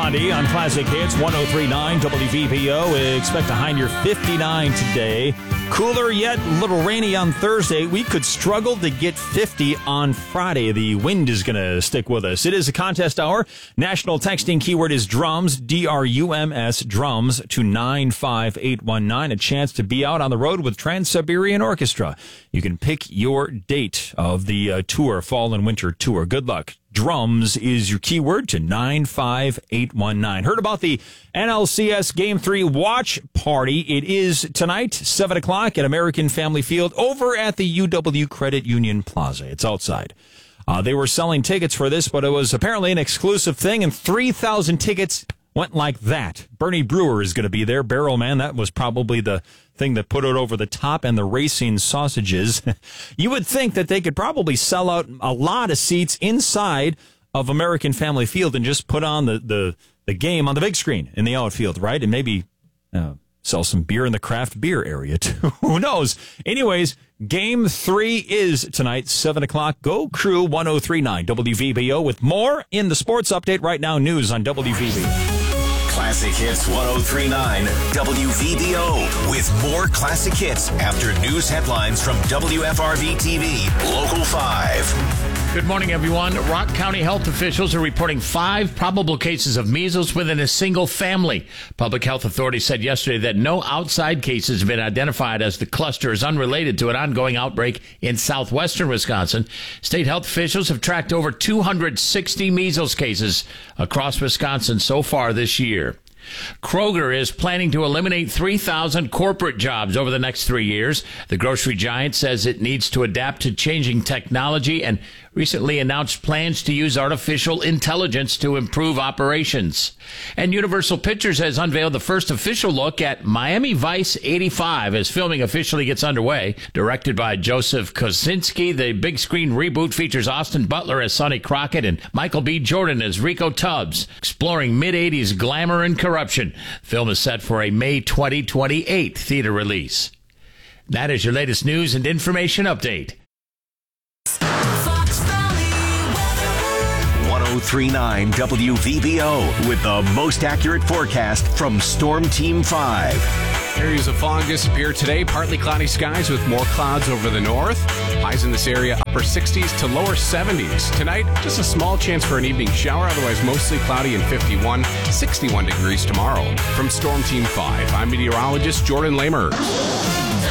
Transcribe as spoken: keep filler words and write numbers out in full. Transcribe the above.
Gandhi on Classic Hits one oh three point nine W V B O. Expect a high near fifty-nine today. Cooler yet a little rainy on Thursday. We could struggle to get fifty on Friday. The wind is going to stick with us. It is a contest hour. National texting keyword is drums, D R U M S, drums, to nine five eight one nine. A chance to be out on the road with Trans-Siberian Orchestra. You can pick your date of the uh, tour, fall and winter tour. Good luck. Drums is your keyword to nine five eight one nine. Heard about the N L C S Game three watch party. It is tonight, seven o'clock at American Family Field over at the U W Credit Union Plaza. It's outside. Uh, they were selling tickets for this, but it was apparently an exclusive thing, and three thousand tickets went like that. Bernie Brewer is going to be there. Barrel Man, that was probably the thing that put it over the top, and the racing sausages. You would think that they could probably sell out a lot of seats inside of American Family Field and just put on the, the, the game on the big screen in the outfield, right? And maybe uh, sell some beer in the craft beer area, too. Who knows? Anyways, Game three is tonight, seven o'clock. Go Crew one oh three point nine W V B O with more in the sports update right now. News on W V B O. Classic Hits one oh three point nine W V B O with more classic hits after news headlines from W F R V T V Local five. Good morning, everyone. Rock County health officials are reporting five probable cases of measles within a single family. Public health authorities said yesterday that no outside cases have been identified, as the cluster is unrelated to an ongoing outbreak in southwestern Wisconsin. State health officials have tracked over two hundred sixty measles cases across Wisconsin so far this year. Kroger is planning to eliminate three thousand corporate jobs over the next three years. The grocery giant says it needs to adapt to changing technology and recently announced plans to use artificial intelligence to improve operations. And Universal Pictures has unveiled the first official look at Miami Vice eighty-five as filming officially gets underway. Directed by Joseph Kosinski, the big screen reboot features Austin Butler as Sonny Crockett and Michael B. Jordan as Rico Tubbs, exploring mid-eighties glamour and corruption. The film is set for a May twenty twenty-eight theater release. That is your latest news and information update. one oh three point nine W V B O with the most accurate forecast from Storm Team five. Areas of fog disappear today. Partly cloudy skies with more clouds over the north. Highs in this area upper sixties to lower seventies. Tonight, just a small chance for an evening shower. Otherwise, mostly cloudy and fifty-one, sixty-one degrees tomorrow. From Storm Team five, I'm meteorologist Jordan Lamer.